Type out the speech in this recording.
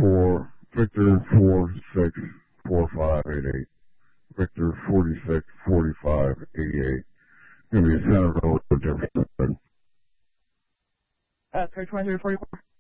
Victor 464588. Victor 464588. Gonna be Centerville, Jefferson. Code 2344.